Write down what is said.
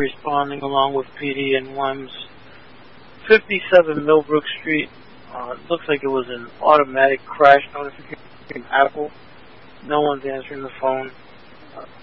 responding along with PD and ONE's 57 Millbrook Street. Looks like it was an automatic crash notification from Apple. No one's answering the phone.